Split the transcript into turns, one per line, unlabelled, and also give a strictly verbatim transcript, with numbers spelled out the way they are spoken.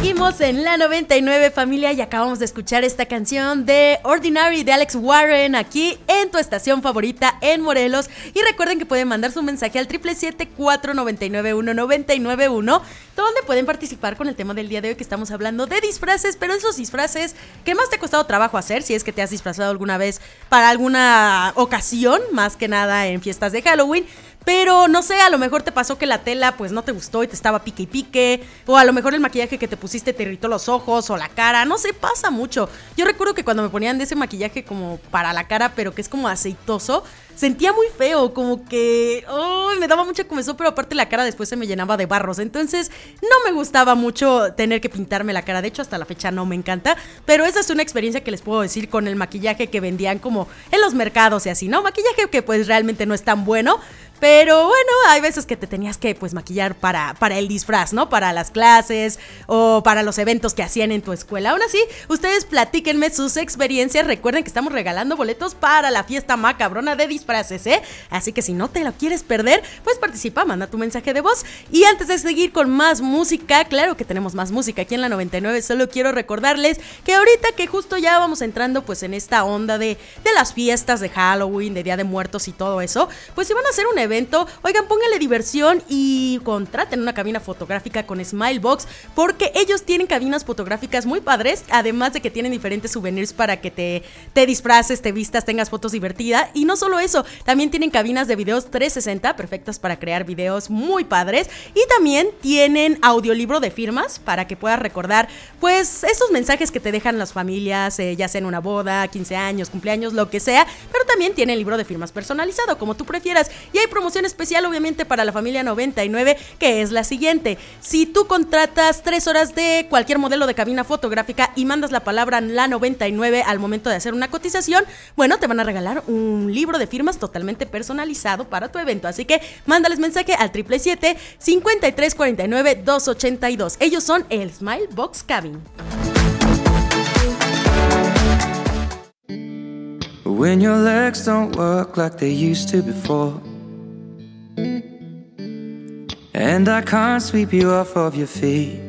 Seguimos en la noventa y nueve, familia, y acabamos de escuchar esta canción de Ordinary de Alex Warren aquí en tu estación favorita en Morelos. Y recuerden que pueden mandar su mensaje al siete siete siete, cuatro nueve nueve, uno nueve nueve uno, donde pueden participar con el tema del día de hoy, que estamos hablando de disfraces, pero esos disfraces que más te ha costado trabajo hacer, si es que te has disfrazado alguna vez para alguna ocasión, más que nada en fiestas de Halloween. Pero no sé, a lo mejor te pasó que la tela pues no te gustó y te estaba pique y pique, o a lo mejor el maquillaje que te pusiste te irritó los ojos o la cara, no sé, pasa mucho. Yo recuerdo que cuando me ponían de ese maquillaje como para la cara, pero que es como aceitoso, sentía muy feo, como que oh, me daba mucha comezón, pero aparte la cara después se me llenaba de barros. Entonces no me gustaba mucho tener que pintarme la cara. De hecho, hasta la fecha no me encanta, pero esa es una experiencia que les puedo decir con el maquillaje que vendían como en los mercados y así, ¿no? Maquillaje que pues realmente no es tan bueno, pero bueno, hay veces que te tenías que pues maquillar para, para el disfraz, ¿no? Para las clases o para los eventos que hacían en tu escuela. Aún así, ustedes platíquenme sus experiencias. Recuerden que estamos regalando boletos para la fiesta macabrona de disfraces, ¿eh? Así que si no te lo quieres perder, pues participa, manda tu mensaje de voz. Y antes de seguir con más música, claro que tenemos más música aquí en la noventa y nueve, solo quiero recordarles que ahorita que justo ya vamos entrando pues en esta onda de, de las fiestas de Halloween, de Día de Muertos y todo eso, pues si van a hacer un evento, oigan, pónganle diversión y contraten una cabina fotográfica con Smilebox, porque ellos tienen cabinas fotográficas muy padres, además de que tienen diferentes souvenirs para que te, te disfraces, te vistas, tengas fotos divertidas. Y no solo eso, también tienen cabinas de videos trescientos sesenta perfectas para crear videos muy padres, y también tienen audiolibro de firmas para que puedas recordar pues esos mensajes que te dejan las familias, eh, ya sea en una boda, quince años, cumpleaños, lo que sea. Pero también tienen libro de firmas personalizado, como tú prefieras. Y hay promoción especial obviamente para la familia noventa y nueve, que es la siguiente: si tú contratas tres horas de cualquier modelo de cabina fotográfica y mandas la palabra la noventa y nueve al momento de hacer una cotización, bueno, te van a regalar un libro de firmas totalmente personalizado para tu evento. Así que mándales mensaje al siete siete siete, cinco tres cuatro nueve, dos ocho dos. Ellos son el Smilebox Cabin.
When your legs don't work like they used to before, and I can't sweep you off of your feet,